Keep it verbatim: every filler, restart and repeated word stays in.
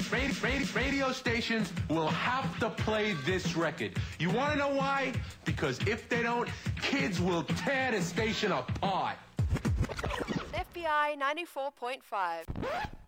radio, radio, radio stations will have to play this record. You want to know why? Because if they don't, kids will tear the station apart. F B I ninety-four point five.